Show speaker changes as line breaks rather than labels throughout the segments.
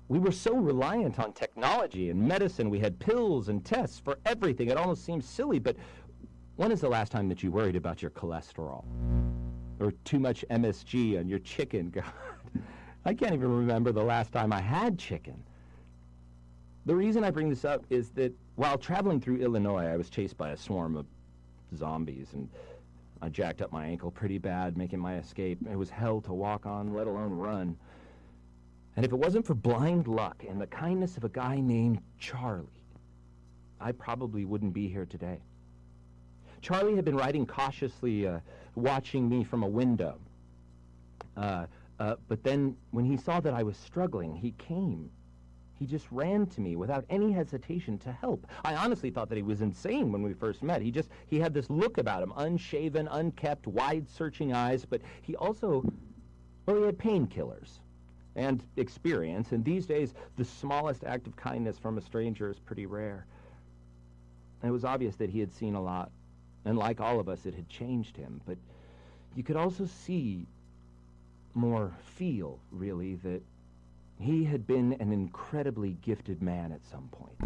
We were so reliant on technology and medicine. We had pills and tests for everything. It almost seems silly, but when is the last time that you worried about your cholesterol? Or too much MSG on your chicken? God, I can't even remember the last time I had chicken. The reason I bring this up is that while traveling through Illinois, I was chased by a swarm of zombies, and I jacked up my ankle pretty bad making my escape. It was hell to walk on, let alone run. And if it wasn't for blind luck and the kindness of a guy named Charlie, I probably wouldn't be here today. Charlie had been riding cautiously, watching me from a window. But then when he saw that I was struggling, he came. He just ran to me without any hesitation to help. I honestly thought that he was insane when we first met. He had this look about him, unshaven, unkempt, wide-searching eyes, but he also, well, he had painkillers and experience, and these days, the smallest act of kindness from a stranger is pretty rare. And it was obvious that he had seen a lot, and like all of us, it had changed him, but you could also see, feel, really, that he had been an incredibly gifted man at some point.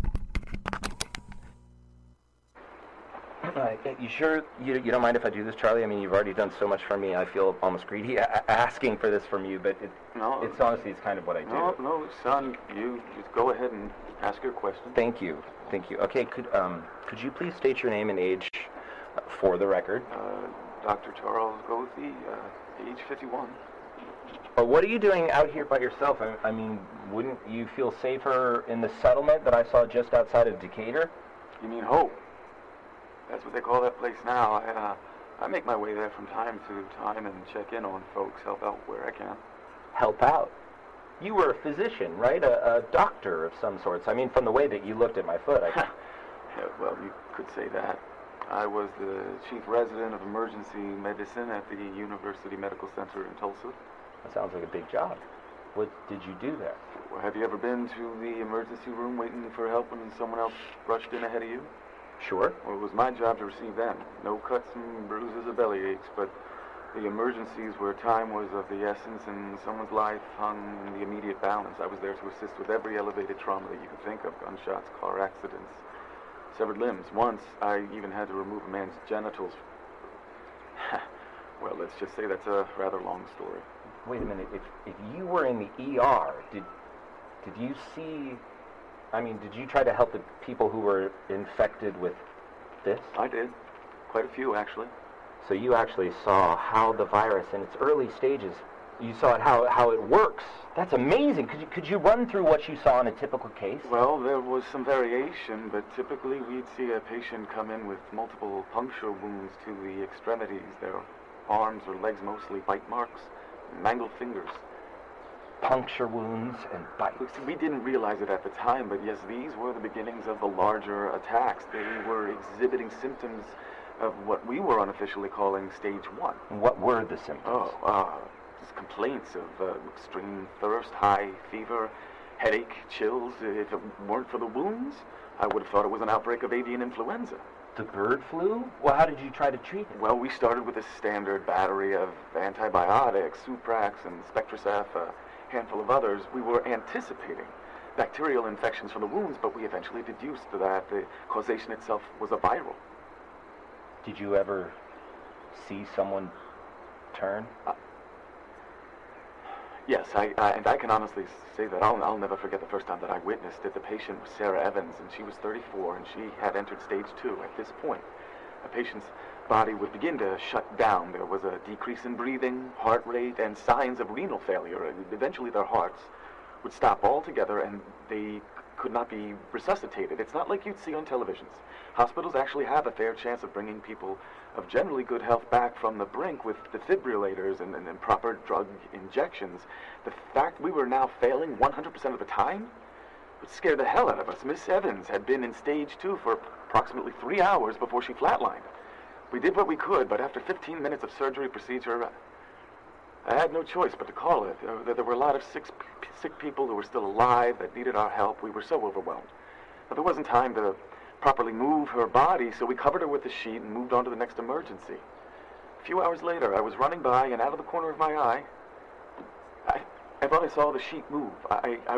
You sure you don't mind if I do this, Charlie? I mean, you've already done so much for me. I feel almost greedy asking for this from you, but it's honestly, it's kind of what I do.
No, son, you just go ahead and ask your question.
Thank you. Okay, could you please state your name and age for the record?
Dr. Charles Goethe, age 51.
What are you doing out here by yourself? I mean, wouldn't you feel safer in the settlement that I saw just outside of Decatur?
You mean Hope? That's what they call that place now. I make my way there from time to time and check in on folks, help out where I can.
Help out? You were a physician, right? A doctor of some sorts. I mean, from the way that you looked at my foot,
Yeah, well, you could say that. I was the chief resident of emergency medicine at the University Medical Center in Tulsa.
That sounds like a big job. What did you do there?
Well, have you ever been to the emergency room waiting for help when someone else rushed in ahead of you?
Sure.
Well, it was my job to receive them. No cuts and bruises or belly aches, but the emergencies where time was of the essence and someone's life hung in the immediate balance. I was there to assist with every elevated trauma that you could think of. Gunshots, car accidents, severed limbs. Once, I even had to remove a man's genitals. Well, let's just say that's a rather long story.
Wait a minute. If you were in the ER, did you see... I mean, did you try to help the people who were infected with this?
I did. Quite a few, actually.
So you actually saw how the virus in its early stages, you saw it how it works. That's amazing. Could you run through what you saw in a typical case?
Well, there was some variation, but typically we'd see a patient come in with multiple puncture wounds to the extremities, their arms or legs mostly, bite marks, mangled fingers.
Puncture wounds and bites.
We didn't realize it at the time, but yes, these were the beginnings of the larger attacks. They were exhibiting symptoms of what we were unofficially calling stage 1.
What were the symptoms?
Just complaints of extreme thirst, high fever, headache, chills. If it weren't for the wounds, I would have thought it was an outbreak of avian influenza.
The bird flu? Well, how did you try to treat it?
Well, we started with a standard battery of antibiotics, Suprax and Spectracef, handful of others. We were anticipating bacterial infections from the wounds, but we eventually deduced that the causation itself was a viral.
Did you ever see someone turn?
Yes, and I can honestly say that I'll never forget the first time that I witnessed it. The patient was Sarah Evans, and she was 34, and she had entered stage 2. At this point, a patient's body would begin to shut down. There was a decrease in breathing, heart rate, and signs of renal failure. And eventually their hearts would stop altogether, and they could not be resuscitated. It's not like you'd see on televisions. Hospitals actually have a fair chance of bringing people of generally good health back from the brink with defibrillators and proper drug injections. The fact we were now failing 100% of the time would scare the hell out of us. Miss Evans had been in stage 2 for approximately 3 hours before she flatlined. We did what we could, but after 15 minutes of surgery procedure, I had no choice but to call it. There were a lot of sick people who were still alive that needed our help. We were so overwhelmed. But there wasn't time to properly move her body, so we covered her with a sheet and moved on to the next emergency. A few hours later, I was running by, and out of the corner of my eye, I thought I saw the sheet move. I